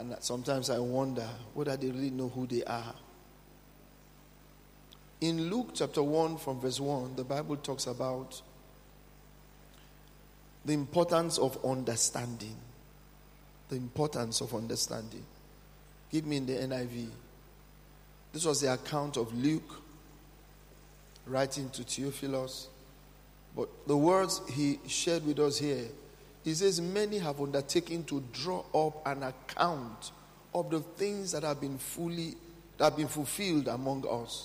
And sometimes I wonder whether they really know who they are. In Luke chapter 1 from verse 1, the Bible talks about the importance of understanding. The importance of understanding. Give me in the NIV. This was the account of Luke writing to Theophilus. But the words he shared with us here, he says, many have undertaken to draw up an account of the things that have been fulfilled among us,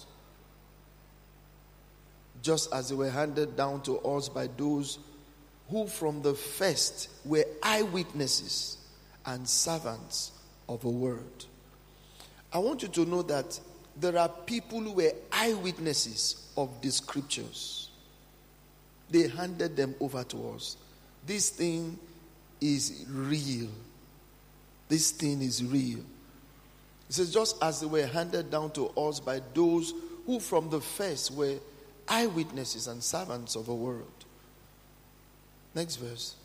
just as they were handed down to us by those who from the first were eyewitnesses and servants of a word. I want you to know that there are people who were eyewitnesses of the scriptures. They handed them over to us. This thing is real. This thing is real. It says, just as they were handed down to us by those who from the first were eyewitnesses and servants of a word. Next verse.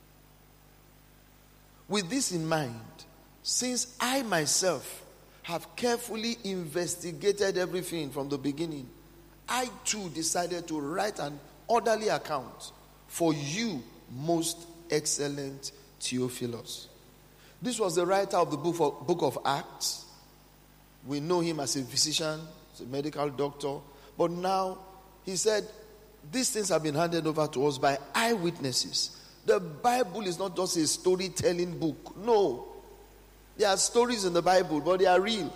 With this in mind, since I myself have carefully investigated everything from the beginning, I too decided to write an orderly account for you, most excellent Theophilus. This was the writer of the book of Acts. We know him as a physician, as a medical doctor. But now, he said, these things have been handed over to us by eyewitnesses. The Bible is not just a storytelling book. No. There are stories in the Bible, but they are real.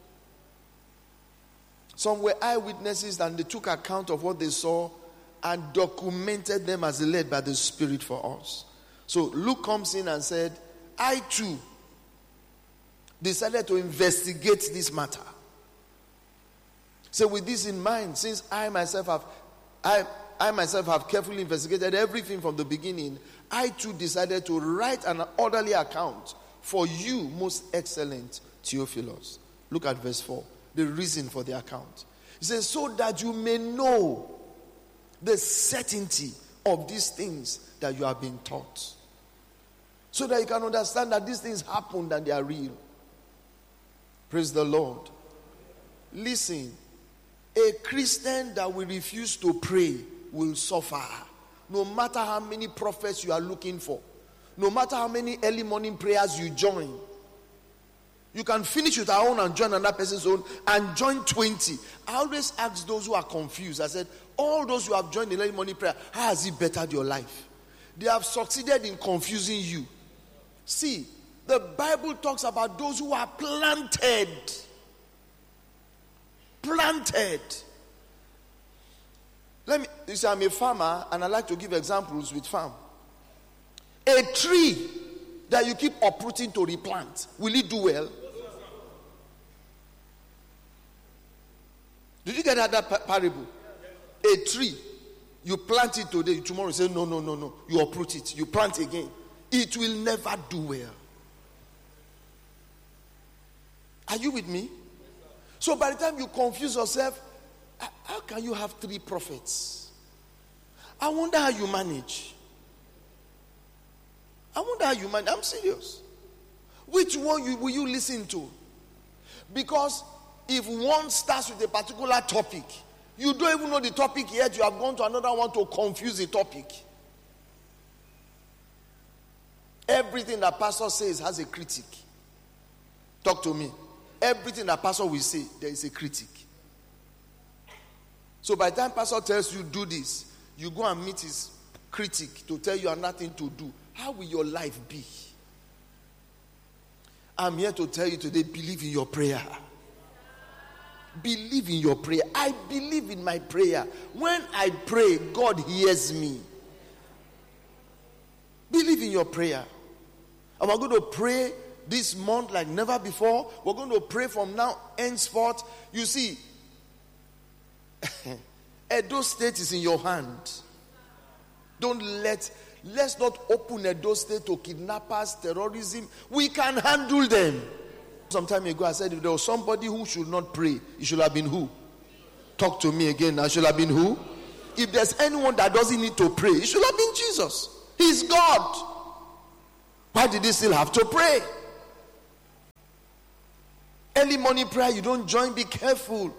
Some were eyewitnesses and they took account of what they saw and documented them as led by the Spirit for us. So Luke comes in and said, I too decided to investigate this matter. So with this in mind, since I myself have carefully investigated everything from the beginning, I too decided to write an orderly account for you, most excellent Theophilus. Look at verse 4. The reason for the account. It says, so that you may know the certainty of these things that you have been taught. So that you can understand that these things happened and they are real. Praise the Lord. Listen, a Christian that will refuse to pray will suffer. No matter how many prophets you are looking for. No matter how many early morning prayers you join. You can finish with our own and join another person's own and join 20. I always ask those who are confused. I said, all those who have joined the early morning prayer, how has it bettered your life? They have succeeded in confusing you. See, the Bible talks about those who are planted. Planted. You see, I'm a farmer and I like to give examples with farm. A tree that you keep uprooting to replant, will it do well? Did you get that parable? A tree, you plant it today, tomorrow you say, no. You uproot it, you plant again. It will never do well. Are you with me? So by the time you confuse yourself, how can you have 3 prophets? I wonder how you manage. I'm serious. Which one will you listen to? Because if one starts with a particular topic, you don't even know the topic yet, you have gone to another one to confuse the topic. Everything that pastor says has a critic. Talk to me. Everything that pastor will say, there is a critic. So by the time pastor tells you do this, you go and meet his critic to tell you have nothing to do. How will your life be? I'm here to tell you today, believe in your prayer. Believe in your prayer. I believe in my prayer. When I pray, God hears me. Believe in your prayer. And we're going to pray this month like never before. We're going to pray from now henceforth. You see, Edo State is in your hand. Let's not open Edo State to kidnappers, terrorism. We can handle them. Some time ago I said if there was somebody who should not pray, it should have been who? Talk to me again. Now, should have been who? If there's anyone that doesn't need to pray, it should have been Jesus. He's God. Why did he still have to pray? early morning prayer you don't join, be careful.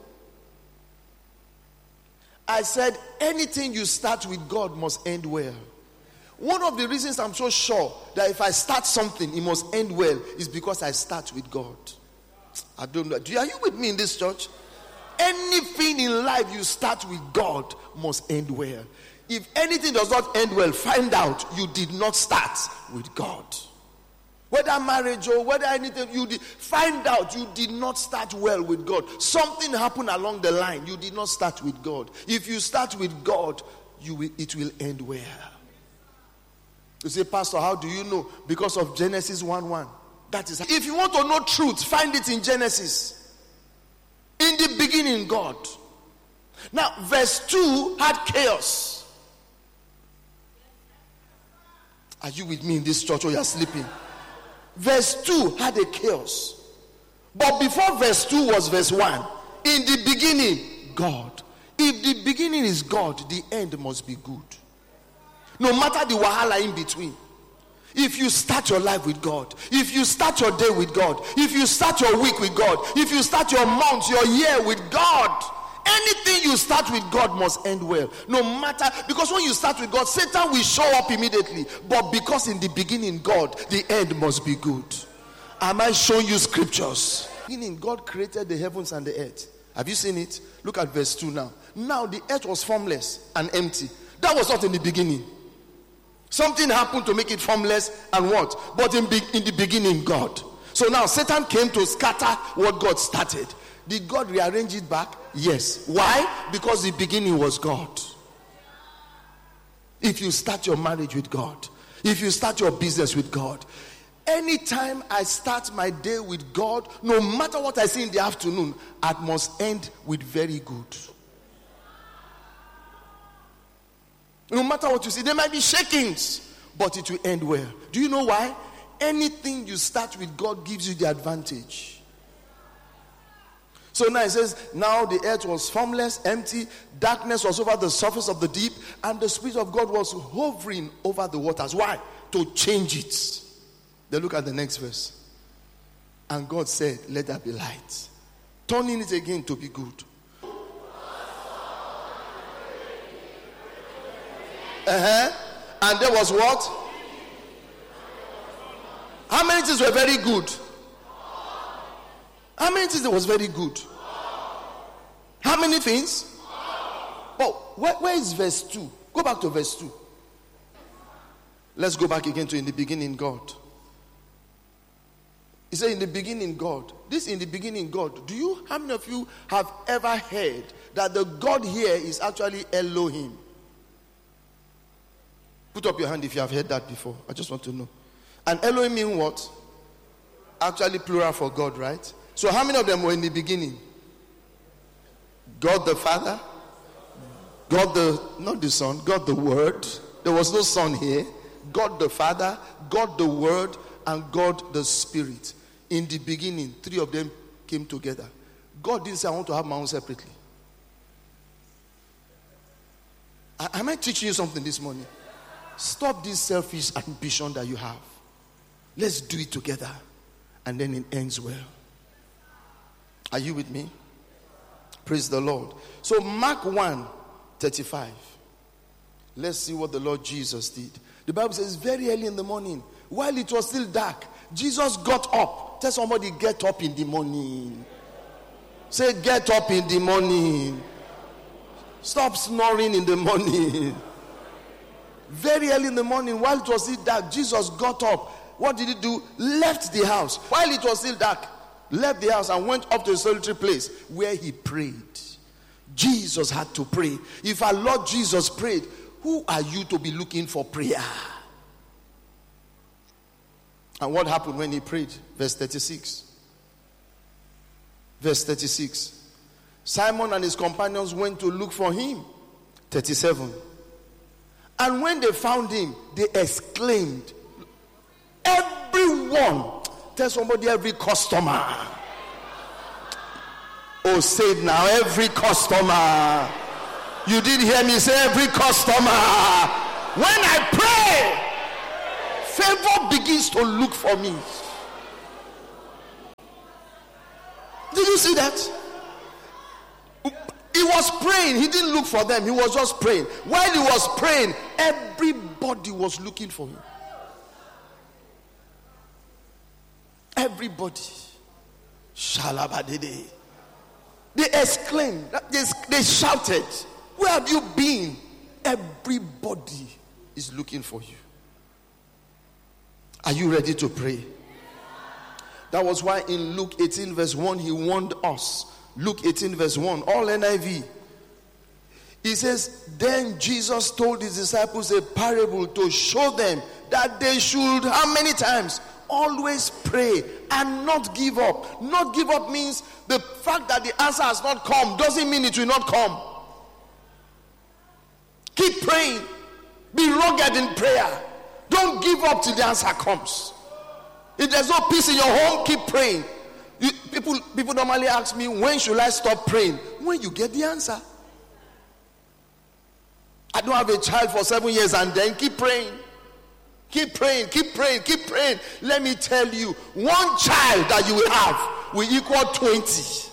I said anything you start with God must end well. One of the reasons I'm so sure that if I start something, it must end well is because I start with God. I don't know. Are you with me in this church? Anything in life you start with God must end well. If anything does not end well, find out you did not start with God. Whether marriage or whether anything, find out you did not start well with God. Something happened along the line. You did not start with God. If you start with God, it will end well. You say, Pastor, how do you know? Because of Genesis 1:1. That is. If you want to know truth, find it in Genesis. In the beginning, God. Now, verse 2 had chaos. Are you with me in this church or you are sleeping? Verse 2 had a chaos. But before verse 2 was verse 1. In the beginning, God. If the beginning is God, the end must be good. No matter the wahala in between. If you start your life with God, if you start your day with God, if you start your week with God, if you start your month, your year with God, anything you start with God must end well. No matter, because when you start with God, Satan will show up immediately. But because in the beginning, God, the end must be good. Am I showing you scriptures? Beginning, God created the heavens and the earth. Have you seen it? Look at verse 2 now. Now the earth was formless and empty. That was not in the beginning. Something happened to make it formless and what? But in the beginning, God. So now Satan came to scatter what God started. Did God rearrange it back? Yes. Why? Because the beginning was God. If you start your marriage with God, if you start your business with God, anytime I start my day with God, no matter what I see in the afternoon, I must end with very good. No matter what you see, there might be shakings, but it will end well. Do you know why? Anything you start with God gives you the advantage. So now it says, now the earth was formless, empty, darkness was over the surface of the deep, and the Spirit of God was hovering over the waters. Why? To change it. Then look at the next verse. And God said, let there be light. Turning it again to be good. And there was what? How many things were very good? How many things was very good? How many things? Oh, where is verse 2? Go back to verse 2. Let's go back again to in the beginning, God. He said, in the beginning, God. This in the beginning, God. How many of you have ever heard that the God here is actually Elohim? Put up your hand if you have heard that before. I just want to know. And Elohim means what? Actually plural for God, right? So how many of them were in the beginning? God the Father, not the Son, God the Word. There was no Son here. God the Father, God the Word, and God the Spirit. In the beginning, three of them came together. God didn't say, I want to have my own separately. Am I teaching you something this morning? Stop this selfish ambition that you have. Let's do it together. And then it ends well. Are you with me? Praise the Lord. So Mark 1:35. Let's see what the Lord Jesus did. The Bible says very early in the morning, while it was still dark, Jesus got up. Tell somebody, get up in the morning. Say, get up in the morning. Stop snoring in the morning. Very early in the morning, while it was still dark, Jesus got up. What did he do? Left the house. While it was still dark, left the house and went up to a solitary place where he prayed. Jesus had to pray. If our Lord Jesus prayed, who are you to be looking for prayer? And what happened when he prayed? Verse 36. Verse 36. Simon and his companions went to look for him. 37. And when they found him, they exclaimed, everyone, tell somebody, every customer. Oh, say it now, every customer. You did hear me say every customer. When I pray, favor begins to look for me. Did you see that? He was praying. He didn't look for them. He was just praying. While he was praying, everybody was looking for him. Everybody. Shalabadede. They exclaimed. They shouted, "Where have you been?" Everybody is looking for you. Are you ready to pray? That was why in Luke 18 verse 1 he warned us. Luke 18 verse 1, all NIV. He says, then Jesus told his disciples a parable to show them that they should, how many times? Always pray and not give up. Not give up means the fact that the answer has not come doesn't mean it will not come. Keep praying. Be rugged in prayer. Don't give up till the answer comes. If there's no peace in your home, keep praying. People normally ask me, when should I stop praying? When you get the answer. I don't have a child for 7 years, and then keep praying. Keep praying, keep praying, keep praying. Let me tell you, one child that you will have will equal 20.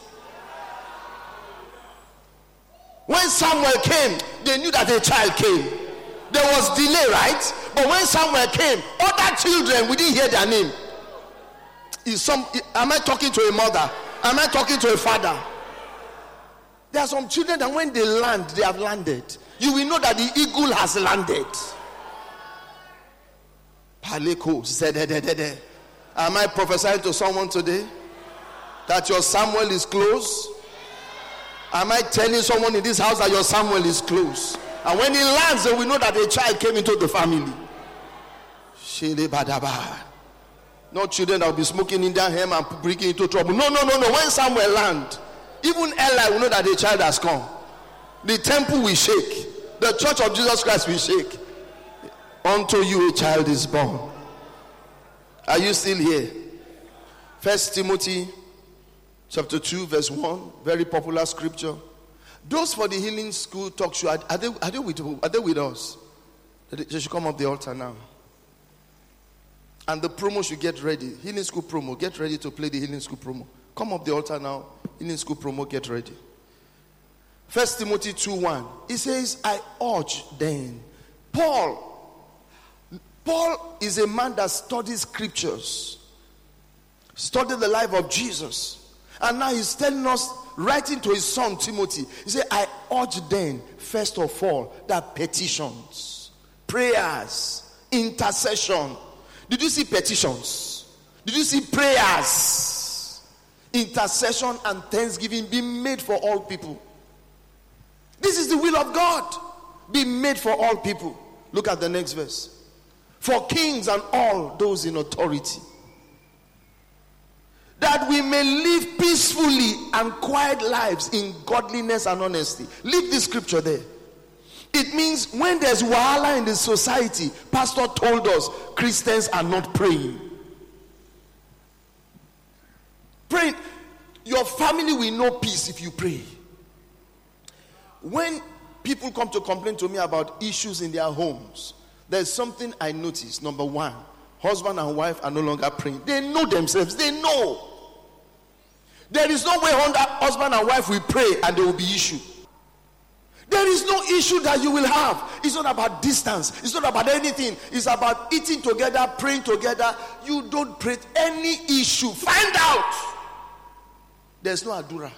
When Samuel came, they knew that a child came. There was delay, right? But when Samuel came, other children, we didn't hear their name. Am I talking to a mother? Am I talking to a father? There are some children that when they land, they have landed. You will know that the eagle has landed. Paleko said, am I prophesying to someone today that your Samuel is close? Am I telling someone in this house that your Samuel is close? And when he lands, they will know that a child came into the family. Not children that will be smoking in their hem and bringing into trouble. No. When Samuel lands, even Eli will know that a child has come. The temple will shake. The church of Jesus Christ will shake. Unto you a child is born. Are you still here? 1 Timothy chapter 2 verse 1. Very popular scripture. Those for the healing school talk show, are they with us? They should come up the altar now. And the promo should get ready. Healing school promo, get ready to play the healing school promo. Come up the altar now. Healing school promo, get ready. 1 Timothy 2:1. It says, I urge then. Paul is a man that studies scriptures. Studied the life of Jesus. And now he's telling us, writing to his son Timothy, he said, I urge then, first of all, that petitions, prayers, intercession. Did you see petitions? Did you see prayers, intercession, and thanksgiving be made for all people? This is the will of God. Be made for all people. Look at the next verse. For kings and all those in authority, that we may live peacefully and quiet lives in godliness and honesty. Leave this scripture there. It means when there's wahala in the society, pastor told us Christians are not praying. Pray. Your family will know peace if you pray. When people come to complain to me about issues in their homes, there's something I notice. Number one, husband and wife are no longer praying. They know themselves. They know. There is no way husband and wife will pray and there will be issue. There is no issue that you will have. It's not about distance. It's not about anything. It's about eating together, praying together. You don't pray any issue. Find out. There's no adura.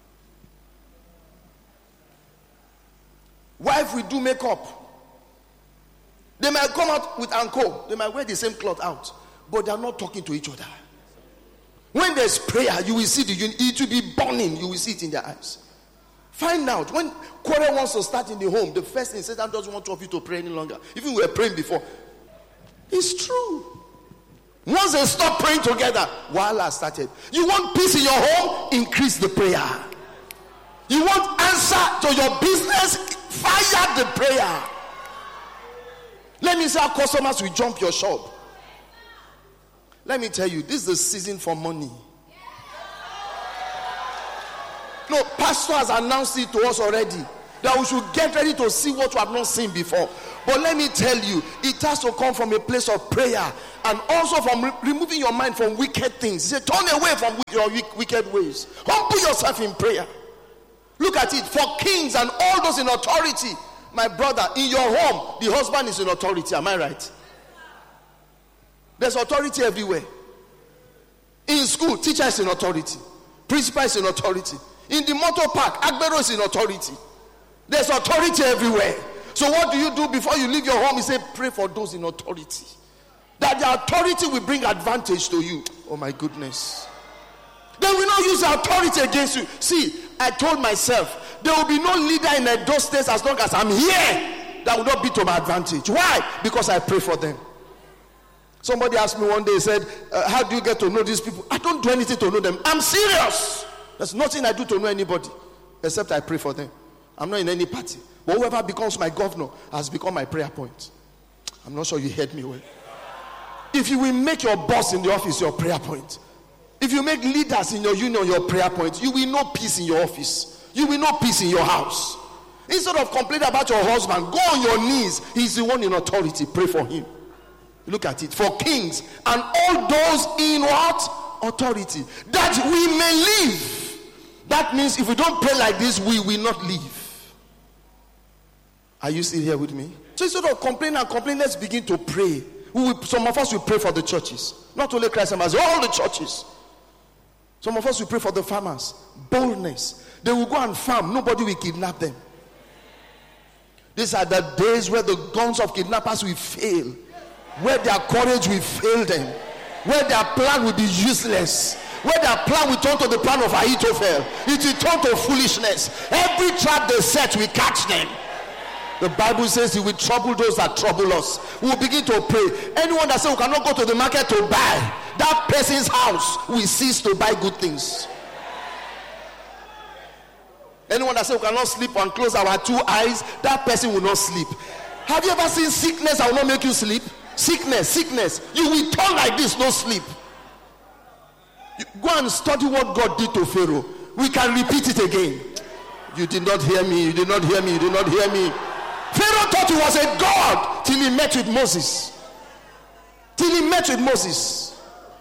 Wife will do makeup. They might come out with anko. They might wear the same cloth out. But they are not talking to each other. When there's prayer, you will see it will be burning. You will see it in their eyes. Find out. When quarrel wants to start in the home, the first thing Satan doesn't want two of you to pray any longer. Even we were praying before. It's true. Once they stop praying together, wahala started. You want peace in your home? Increase the prayer. You want answer to your business? Fire the prayer. Let me see how customers will jump your shop. Let me tell you, this is the season for money. No, pastor has announced it to us already, that we should get ready to see what we have not seen before. But let me tell you, it has to come from a place of prayer and also from removing your mind from wicked things. He said, turn away from your wicked ways. Humble yourself in prayer. Look at it. For kings and all those in authority, my brother, in your home, the husband is in authority. Am I right? There's authority everywhere. In school, teacher is in authority. Principal is in authority. In the motor park, Agbero is in authority. There's authority everywhere. So what do you do before you leave your home? You say, pray for those in authority. That the authority will bring advantage to you. Oh my goodness. They will not use authority against you. See, I told myself, there will be no leader in Edo State as long as I'm here that will not be to my advantage. Why? Because I pray for them. Somebody asked me one day, said, how do you get to know these people? I don't do anything to know them. I'm serious. There's nothing I do to know anybody except I pray for them. I'm not in any party. But whoever becomes my governor has become my prayer point. I'm not sure you heard me well. If you will make your boss in the office your prayer point, if you make leaders in your union your prayer point, you will know peace in your office. You will know peace in your house. Instead of complaining about your husband, go on your knees. He's the one in authority. Pray for him. Look at it. For kings and all those in what? Authority. That we may live. That means if we don't pray like this, we will not live. Are you still here with me? So instead of complaining, let's begin to pray. Some of us will pray for the churches. Not only Christ Embassy, all the churches. Some of us will pray for the farmers. Boldness. They will go and farm. Nobody will kidnap them. These are the days where the guns of kidnappers will fail. Where their courage will fail them. Where their plan will be useless. Where their plan will turn to the plan of Ahithophel. It will turn to foolishness. Every trap they set will catch them. The Bible says he will trouble those that trouble us. We will begin to pray. Anyone that says we cannot go to the market to buy, that person's house will cease to buy good things. Anyone that says we cannot sleep and close our two eyes, that person will not sleep. Have you ever seen sickness that will not make you sleep? Sickness. You will turn like this, no sleep. You go and study what God did to Pharaoh. We can repeat it again. You did not hear me. Pharaoh thought he was a god till he met with Moses.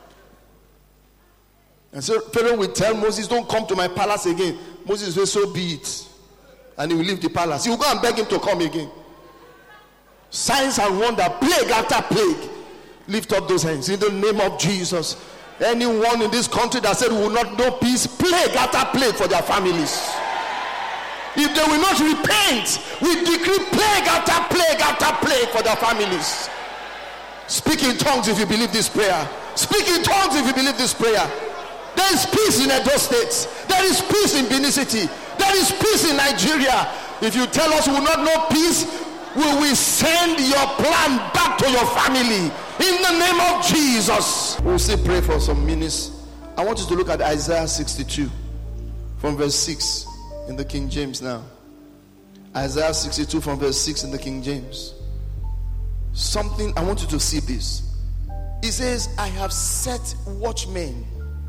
And so Pharaoh will tell Moses, don't come to my palace again. Moses will say, so be it. And he will leave the palace. He will go and beg him to come again. Signs and wonder, plague after plague. Lift up those hands in the name of Jesus. Anyone in this country that said we will not know peace, plague after plague for their families. If they will not repent, we decree plague after plague for their families. Speak in tongues if you believe this prayer. Speak in tongues if you believe this prayer. There is peace in Edo State. There is peace in Benin City. There is peace in Nigeria. If you tell us we will not know peace, we will send your plan back to your family. In the name of Jesus. We'll still pray for some minutes. I want you to look at Isaiah 62 from verse 6 in the King James now. Isaiah 62 from verse 6 in the King James. Something, I want you to see this. It says, I have set watchmen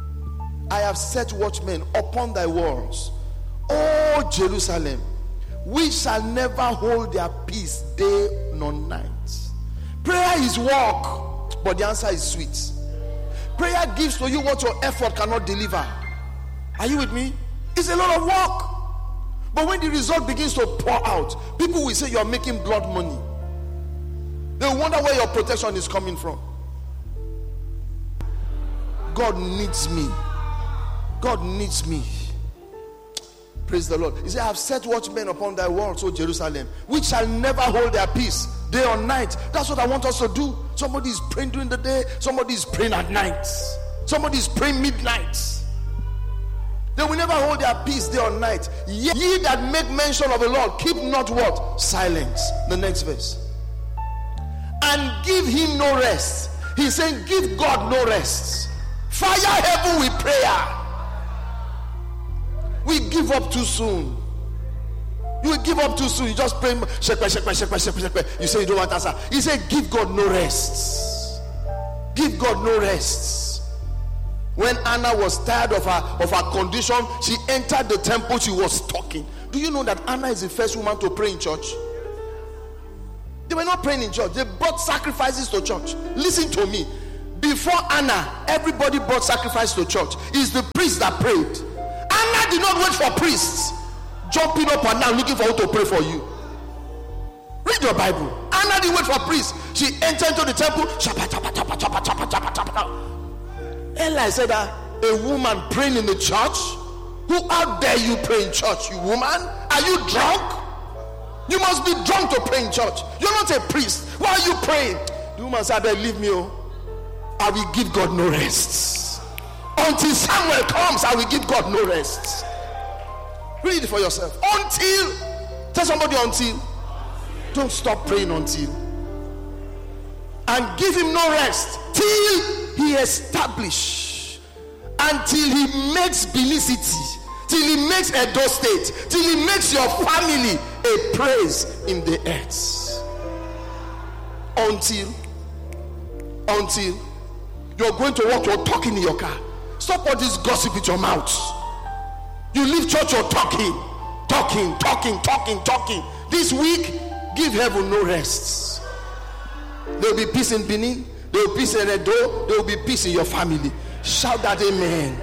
upon thy walls, O Jerusalem, which shall never hold their peace day nor night. Prayer is work, but the answer is sweet. Prayer gives to you what your effort cannot deliver. Are you with me? It's a lot of work. But when the result begins to pour out, people will say you are making blood money. They will wonder where your protection is coming from. God needs me. Praise the Lord. He said, I have set watchmen upon thy walls, O Jerusalem, which shall never hold their peace day or night. That's what I want us to do. Somebody is praying during the day, somebody is praying at night, somebody is praying midnight. They will never hold their peace day or night. Ye that make mention of the Lord, keep not what? Silence. The next verse. And give him no rest. He's saying, give God no rest. Fire heaven with prayer. We give up too soon. You will give up too soon. You just pray. Shake. You say you don't want to answer. He said, give God no rest. Give God no rest. When Anna was tired of her condition, she entered the temple. She was talking. Do you know that Anna is the first woman to pray in church? They were not praying in church. They brought sacrifices to church. Listen to me. Before Anna, everybody brought sacrifice to church. It's the priest that prayed. Anna did not wait for priests jumping up and down looking for who to pray for you. Read your Bible. Anna didn't wait for priests. She entered into the temple. Eli said that a woman praying in the church? Who out there you pray in church, you woman? Are you drunk? You must be drunk to pray in church. You're not a priest. Why are you praying? The woman said, leave me. I will give God no rest. Until Samuel comes, I will give God no rest. Read it for yourself. Until. Tell somebody until. Don't stop praying until. And give him no rest till he establish. Until he makes Benin City. Till he makes Edo State. Till he makes your family a praise in the earth. Until you're going to work, you're talking in your car. Stop all this gossip with your mouth. You leave church, you're talking. This week, give heaven no rest. There will be peace in Benin. There will be peace in Edo. There will be peace in your family. Shout that amen.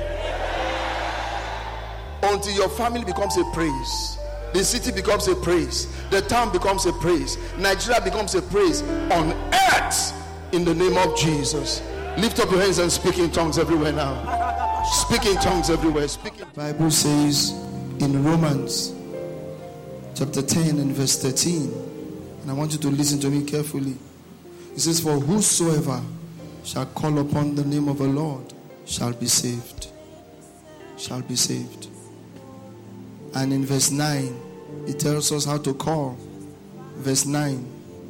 Until your family becomes a praise. The city becomes a praise. The town becomes a praise. Nigeria becomes a praise on earth in the name of Jesus. Lift up your hands and speak in tongues everywhere now. Speak in tongues everywhere. The Bible says in Romans chapter 10 and verse 13, and I want you to listen to me carefully. It says, for whosoever shall call upon the name of the Lord shall be saved. Shall be saved. And in verse 9, it tells us how to call. Verse 9.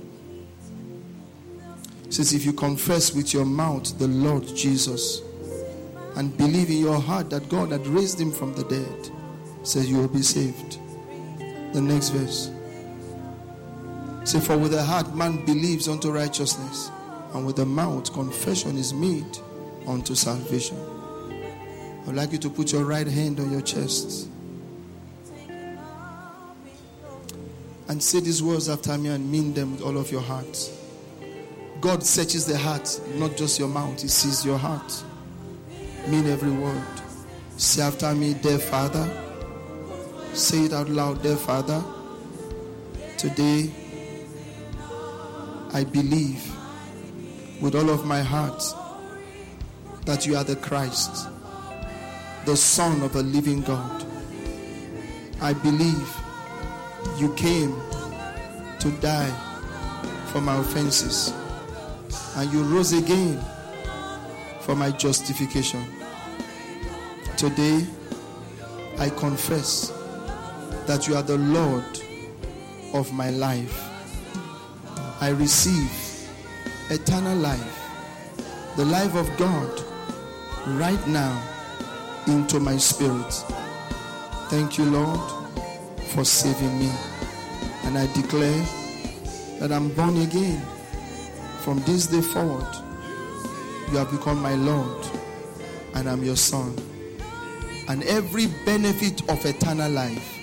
It says, if you confess with your mouth the Lord Jesus and believe in your heart that God had raised him from the dead, says you will be saved. The next verse. Say, for with the heart man believes unto righteousness, and with the mouth confession is made unto salvation. I would like you to put your right hand on your chest and say these words after me and mean them with all of your heart. God searches the heart, not just your mouth. He sees your heart. Mean every word. Say after me, dear Father. Say it out loud, dear Father. Today, I believe with all of my heart that you are the Christ, the Son of the living God. I believe you came to die for my offenses, and you rose again for my justification. Today, I confess that you are the Lord of my life. I receive eternal life, the life of God, right now into my spirit. Thank you, Lord, for saving me. And I declare that I'm born again. From this day forward, you have become my Lord, and I'm your son. And every benefit of eternal life,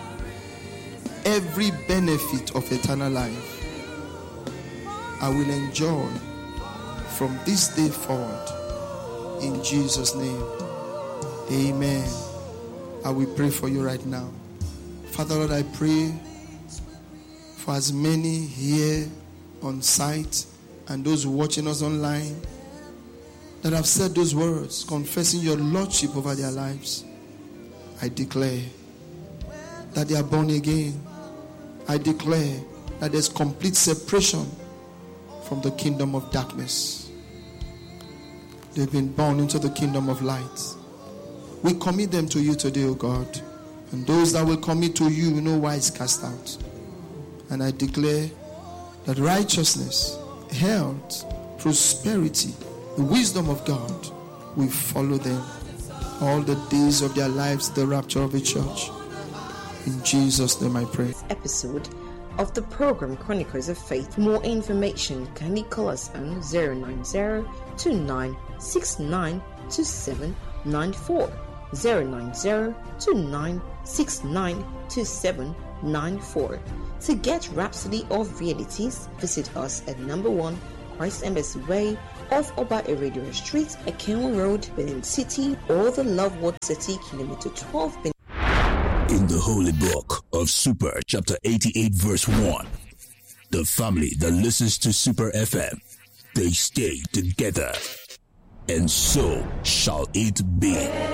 every benefit of eternal life, I will enjoy from this day forward. In Jesus' name, amen. I will pray for you right now. Father, Lord, I pray for as many here on site and those watching us online that have said those words, confessing your lordship over their lives. I declare that they are born again. I declare that there's complete separation from the kingdom of darkness. They've been born into the kingdom of light. We commit them to you today, O God. And those that will commit to you, no wise cast out. And I declare that righteousness, health, prosperity, the wisdom of God will follow them all the days of their lives, the rapture of the church. In Jesus' name I pray. Episode of the program Chronicles of Faith. For more information, kindly call us on 090-2969-2794. 090-2969-2794. 94. To get Rhapsody of Realities, visit us at number 1 Christ Embassy Way, off Oba Iridium Street, Akenwo Road, Benin City, or the Love Word City, Kilometer 12, Benin. In the Holy Book of Super, chapter 88, verse 1, the family that listens to Super FM, they stay together, and so shall it be.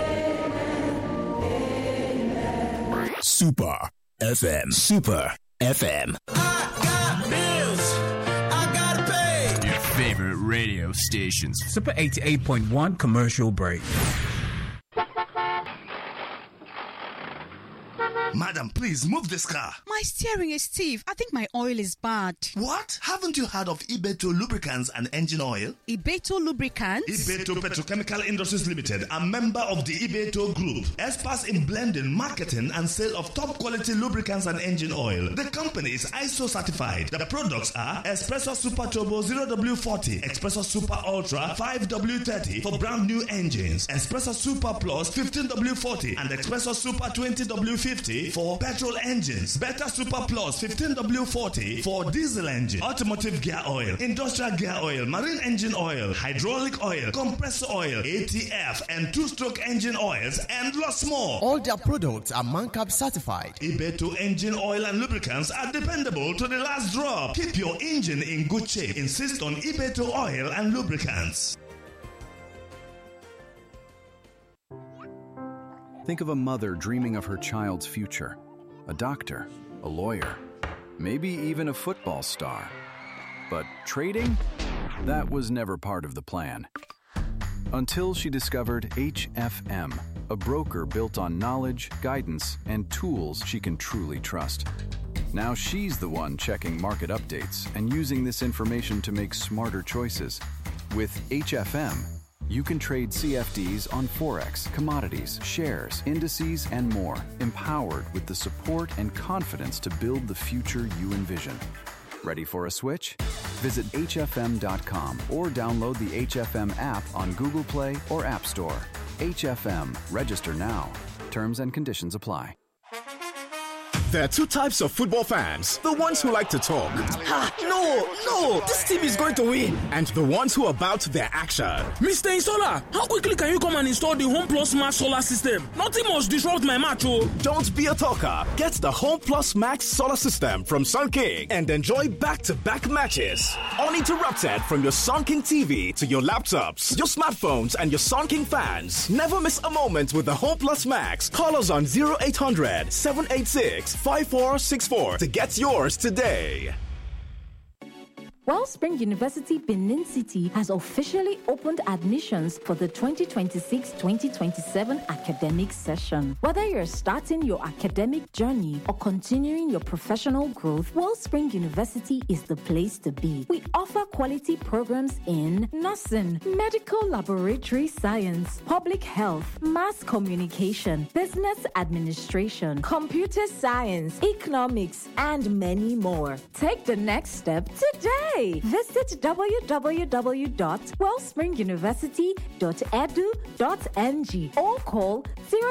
Super FM. Super FM. I got bills. I gotta pay. Your favorite radio stations. Super 88.1 commercial break. Madam, please move this car. My steering is stiff. I think my oil is bad. What? Haven't you heard of Ibeto Lubricants and Engine Oil? Ibeto Lubricants? Ibeto Petrochemical Industries Limited, a member of the Ibeto Group, experts in blending, marketing, and sale of top quality lubricants and engine oil. The company is ISO certified. The products are Espresso Super Turbo 0W40, Espresso Super Ultra 5W30 for brand new engines, Espresso Super Plus 15W40, and Espresso Super 20W50 for petrol engines, Beta Super Plus 15W40 for diesel engine, automotive gear oil, industrial gear oil, marine engine oil, hydraulic oil, compressor oil, ATF, and two-stroke engine oils, and lots more. All their products are MANCAP certified. Ibeto engine oil and lubricants are dependable to the last drop. Keep your engine in good shape. Insist on Ibeto oil and lubricants. Think of a mother dreaming of her child's future, a doctor, a lawyer, maybe even a football star. But trading? That was never part of the plan. Until she discovered HFM, a broker built on knowledge, guidance, and tools she can truly trust. Now she's the one checking market updates and using this information to make smarter choices. With HFM, you can trade CFDs on Forex, commodities, shares, indices, and more, empowered with the support and confidence to build the future you envision. Ready for a switch? Visit hfm.com or download the HFM app on Google Play or App Store. HFM. Register now. Terms and conditions apply. There are two types of football fans. The ones who like to talk. No, this team is going to win. And the ones who are about their action. Mr. Installer, how quickly can you come and install the Home Plus Max solar system? Nothing must disrupt my match, oh. Don't be a talker. Get the Home Plus Max solar system from Sun King and enjoy back-to-back matches. Uninterrupted from your Sun King TV to your laptops, your smartphones, and your Sun King fans. Never miss a moment with the Home Plus Max. Call us on 0800 786 5464 to get yours today. Wellspring University Benin City has officially opened admissions for the 2026-2027 academic session. Whether you're starting your academic journey or continuing your professional growth, Wellspring University is the place to be. We offer quality programs in nursing, medical laboratory science, public health, mass communication, business administration, computer science, economics, and many more. Take the next step today. Visit www.wellspringuniversity.edu.ng or call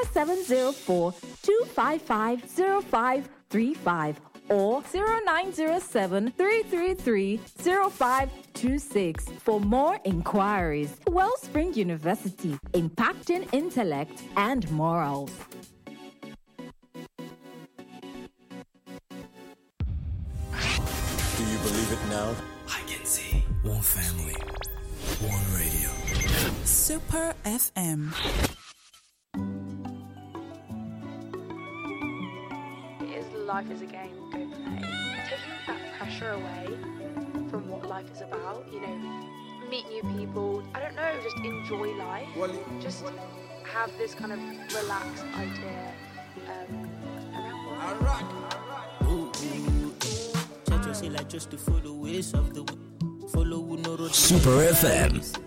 0704-255-0535 or 0907-333-0526 for more inquiries. Wellspring University, impacting intellect and morals. Do you believe it now? I can see. One family, one radio. Super FM. Life is a game, go play. Taking that pressure away from what life is about, meet new people, I don't know, just enjoy life. Just have this kind of relaxed idea around life. Super FM.